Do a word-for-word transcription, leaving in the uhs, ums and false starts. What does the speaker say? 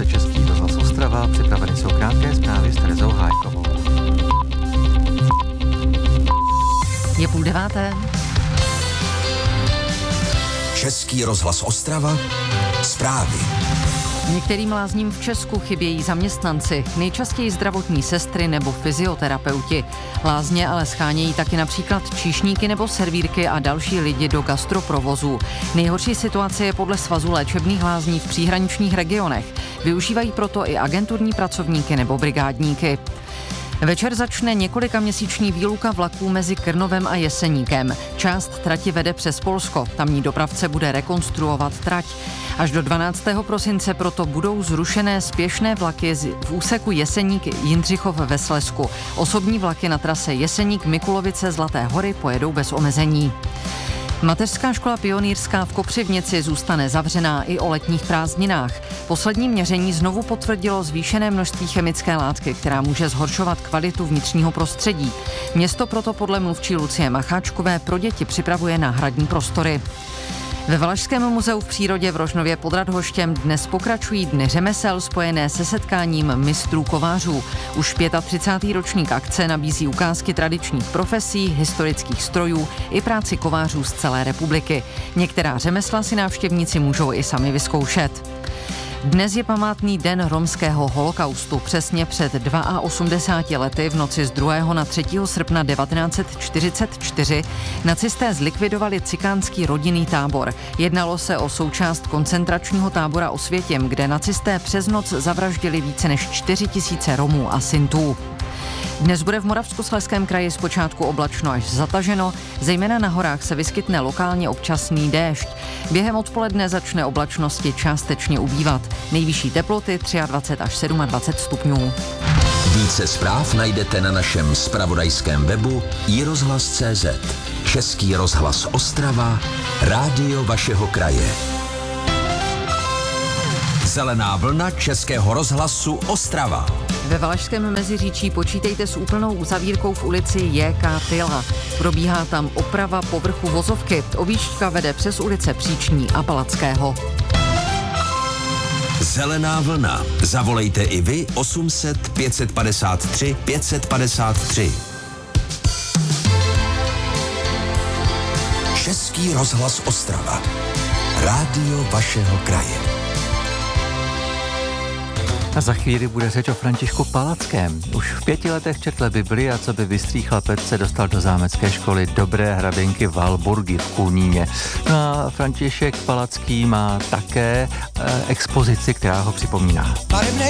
Posloucháte Český rozhlas Ostrava, připraveny jsou krátké zprávy s Terezou Hájkovou. Je půl deváté. Český rozhlas Ostrava, zprávy. Některým lázním v Česku chybějí zaměstnanci, nejčastěji zdravotní sestry nebo fyzioterapeuti. Lázně ale schánějí taky například číšníky nebo servírky a další lidi do gastroprovozu. Nejhorší situace je podle Svazu léčebných lázní v příhraničních regionech. Využívají proto i agenturní pracovníky nebo brigádníky. Večer začne několikaměsíční výluka vlaků mezi Krnovem a Jeseníkem. Část trati vede přes Polsko, tamní dopravce bude rekonstruovat trať. Až do dvanáctého prosince proto budou zrušené spěšné vlaky v úseku Jeseník-Jindřichov ve Slezsku. Osobní vlaky na trase Jeseník-Mikulovice-Zlaté hory pojedou bez omezení. Mateřská škola Pionýrská v Kopřivnici zůstane zavřená i o letních prázdninách. Poslední měření znovu potvrdilo zvýšené množství chemické látky, která může zhoršovat kvalitu vnitřního prostředí. Město proto podle mluvčí Lucie Macháčkové pro děti připravuje náhradní prostory. Ve Valašském muzeu v přírodě v Rožnově pod Radhoštěm dnes pokračují dny řemesel spojené se setkáním mistrů kovářů. Už třicátý pátý ročník akce nabízí ukázky tradičních profesí, historických strojů i práci kovářů z celé republiky. Některá řemesla si návštěvníci můžou i sami vyzkoušet. Dnes je památný den romského holokaustu. Přesně před osmdesáti dvěma lety v noci z druhého na třetího srpna devatenáct set čtyřicet čtyři nacisté zlikvidovali cikánský rodinný tábor. Jednalo se o součást koncentračního tábora Osvětim, kde nacisté přes noc zavraždili více než čtyři tisíce Romů a Sintů. Dnes bude v Moravskoslezském kraji zpočátku oblačno až zataženo, zejména na horách se vyskytne lokálně občasný déšť. Během odpoledne začne oblačnosti částečně ubývat. Nejvyšší teploty dvacet tři až dvacet sedm stupňů. Více zpráv najdete na našem zpravodajském webu i rozhlas tečka cé zet. Český rozhlas Ostrava, rádio vašeho kraje. Zelená vlna Českého rozhlasu Ostrava. Ve Valašském Meziříčí počítejte s úplnou uzavírkou v ulici J K Tyla. Probíhá tam oprava povrchu vozovky. Objížďka vede přes ulice Příční a Palackého. Zelená vlna. Zavolejte i vy osm set pět padesát tři pět padesát tři. Český rozhlas Ostrava. Rádio vašeho kraje. A za chvíli bude řeč o Františku Palackém. Už v pěti letech četl Bibli a co by bystrý chlapec se dostal do zámecké školy Dobré hraběnky Valburgy v Kulníně. No a František Palacký má také e, expozici, která ho připomíná. Barevné